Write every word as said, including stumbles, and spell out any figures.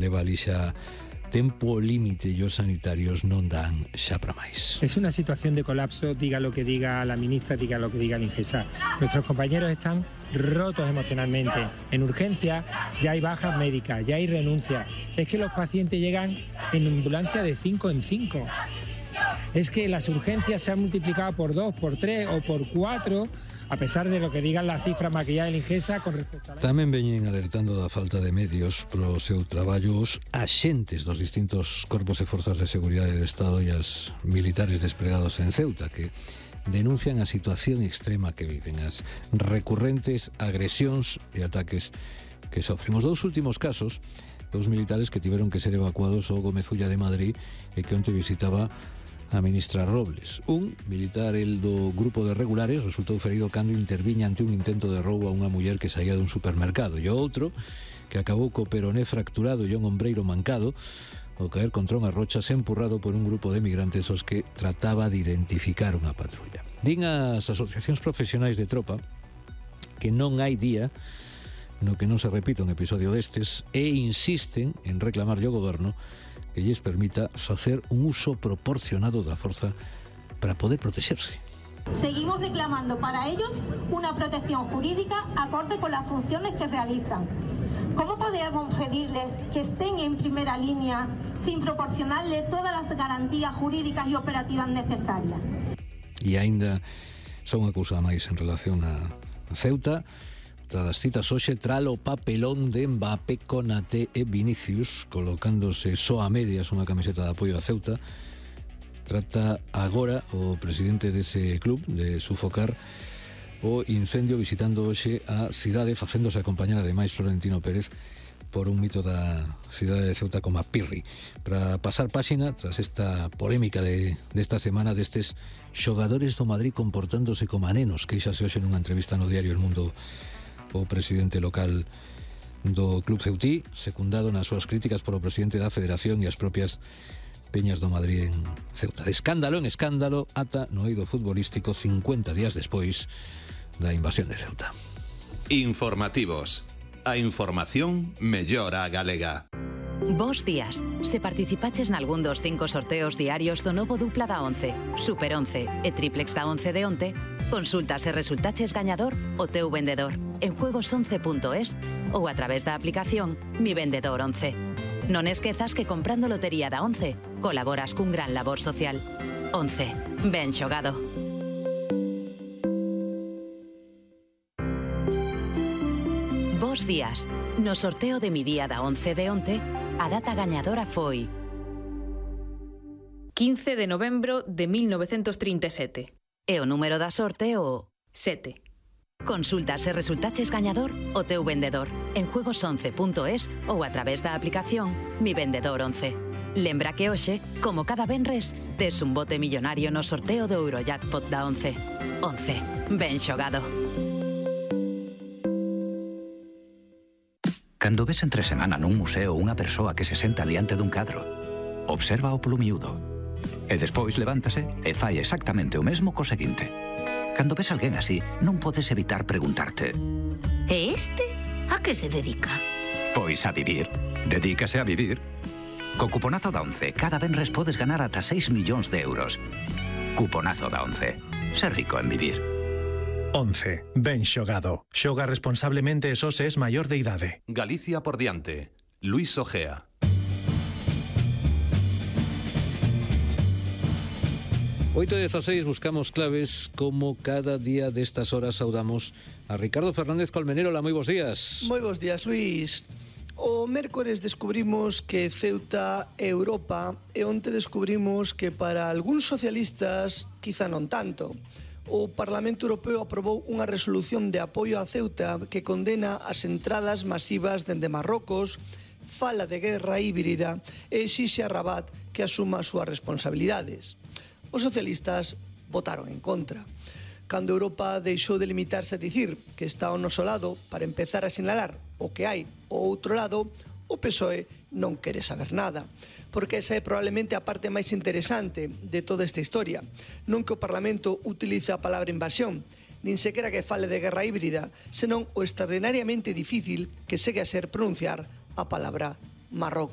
leva ali xa tempo límite e os sanitarios non dan xa para máis. Es una situación de colapso, diga lo que diga la ministra, diga lo que diga el Ingesa. Nuestros compañeros están rotos emocionalmente. En urgencia ya hay bajas médicas, ya hay renuncias. Es que los pacientes llegan en ambulancia de cinco en cinco. Es que las urgencias se han multiplicado por dos, por tres o por cuatro, a pesar de lo que digan las cifras maquilladas del Ingesa con respecto a la... Tamén veñen alertando da falta de medios pro seu traballo os axentes dos distintos corpos e forzas de seguridade do Estado e as militares despregados en Ceuta, que denuncian a situación extrema que viven, as recurrentes agresións e ataques que sofren. Os dous últimos casos, dos militares que tiveron que ser evacuados ao Gomezulla de Madrid e que onte visitaba a ministra Robles. Un militar, el do grupo de regulares, resultou ferido cando interviña ante un intento de roubo a unha muller que saía dun supermercado, e o outro, que acabou co peroné fracturado e un ombreiro mancado ao caer contra unhas rochas, empurrado por un grupo de migrantes aos que trataba de identificar unha patrulla. Din as asociacións profesionais de tropa que non hai día no que non se repita un episodio destes e insisten en reclamarlle ao goberno que lles permita facer un uso proporcionado da forza para poder protexerse. Seguimos reclamando para ellos una protección jurídica acorde con las funciones que realizan. ¿Cómo podemos pedirles que estén en primera línea sin proporcionarles todas las garantías jurídicas y operativas necesarias? E aínda son unha cousa máis en relación a Ceuta. Tras as citas hoxe, tras o papelón de Mbappé, Konaté e Vinicius, colocándose só a medias unha camiseta de apoio a Ceuta, trata agora o presidente dese club de sufocar o incendio visitando hoxe a cidade, facéndose acompañar ademais Florentino Pérez por un mito da cidade de Ceuta como a Pirri. Para pasar páxina, tras esta polémica de, desta semana destes xogadores do Madrid comportándose como a nenos, queixase hoxe nunha entrevista no diario El Mundo o presidente local do Club Ceutí, secundado nas súas críticas polo presidente da Federación e as propias peñas do Madrid en Ceuta. De escándalo en escándalo, ata no eido futbolístico cincuenta días despois da invasión de Ceuta. Informativos. A información mellora a galega. Bos días. Se participaches nalgún dos cinco sorteos diarios do novo dupla da once, Super once e triplex da once de onte, consulta se resultaches gañador o teu vendedor en juegos once punto es ou a través da aplicación Mi Vendedor once. Non esquezas que comprando lotería da once colaboras cun gran labor social. once. Ben xogado. Bos días. No sorteo de Mi Día da once de onte, a data gañadora foi quince de novembro de mil novecentos trinta e sete. E o número da sorte o sete. Consulta se resultaches gañador o teu vendedor en juegos once punto es ou a través da aplicación Mi Vendedor once. Lembra que hoxe, como cada venres, tes un bote millonario no sorteo do Eurojackpot da once. once. Ben xogado. Cando ves entre semana nun museo unha persoa que se senta diante dun cadro, observa o polo miúdo. E despois levántase e fai exactamente o mesmo co seguinte. Cando ves alguén así, non podes evitar preguntarte: E este a que se dedica? Pois a vivir. Dedícase a vivir. Co cuponazo da once, cada venres podes ganar ata seis millóns de euros. Cuponazo da once. Ser rico en vivir. once. Ben xogado. Xoga responsablemente e só se es maior de idade. Galicia por diante. Luis Ojea. oito e dezaseis buscamos claves como cada día destas horas saudamos a Ricardo Fernández Colmenero. Hola, moi bons días. Moi bons días, Luis. O mércores descubrimos que Ceuta é Europa e onte descubrimos que para algúns socialistas quizá non tanto. O Parlamento Europeo aprobou unha resolución de apoio a Ceuta que condena as entradas masivas dende Marrocos, fala de guerra híbrida e exixe a Rabat que asuma as súas responsabilidades. Os socialistas votaron en contra. Cando Europa deixou de limitarse a dicir que está ao noso lado para empezar a sinalar o que hai ao outro lado, o P S O E non quere saber nada. Porque esa é probablemente a parte máis interesante de toda esta historia. Non que o Parlamento utilice a palabra invasión, nin sequera que fale de guerra híbrida, senón o extraordinariamente difícil que segue a ser pronunciar a palabra Marrocos.